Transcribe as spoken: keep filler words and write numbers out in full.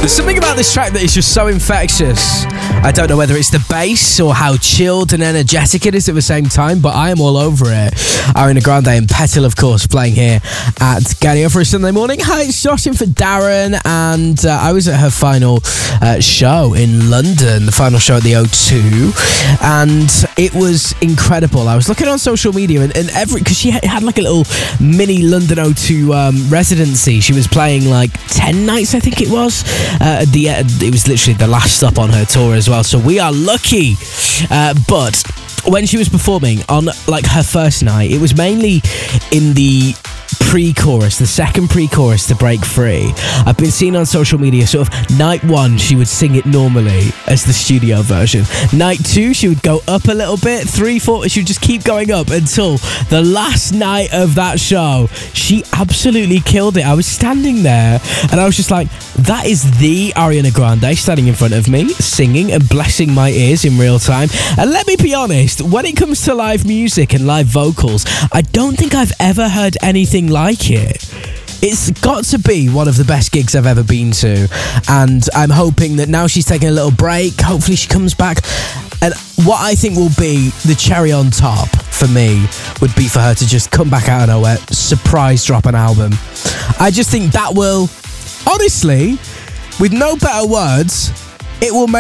Something about this track that is just so infectious. I don't know whether it's the bass or how chilled and energetic it is at the same time, but I am all over it. Ariana Grande and Petal, of course, playing here at Gania for a Sunday morning. Hi, it's Josh in for Darren, and uh, I was at her final uh, show in London, the final show at the O two, and it was incredible. I was looking on social media, and, and every because she had like a little mini London O two um, residency. She was playing like ten nights, I think it was. Uh, the uh, it was literally the last stop on her tour as well, so we are lucky. Uh, but when she was performing on like her first night, it was mainly in the pre-chorus, the second pre-chorus to Break Free. I've been seeing on social media sort of night one she would sing it normally as the studio version. Night two she would go up a little bit. Three, four she would just keep going up until the last night of that show. She absolutely killed it. I was standing there and I was just like, that is the Ariana Grande standing in front of me, singing and blessing my ears in real time. And let me be honest, when it comes to live music and live vocals, I don't think I've ever heard anything like it. It's got to be one of the best gigs I've ever been to, and I'm hoping that now she's taking a little break, hopefully she comes back, and what I think will be the cherry on top for me would be for her to just come back out of nowhere, surprise drop an album. I just think that will, honestly, with no better words, it will make